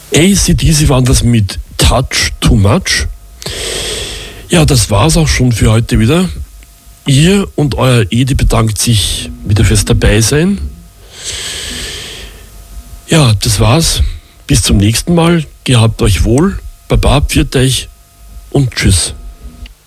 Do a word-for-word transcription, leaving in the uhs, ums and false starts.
A C D C waren das mit Touch Too Much. Ja, das war's auch schon für heute wieder. Ihr und euer Edi bedankt sich wieder fürs Dabeisein. Ja, das war's. Bis zum nächsten Mal. Gehabt euch wohl. Baba, pfiat euch und tschüss.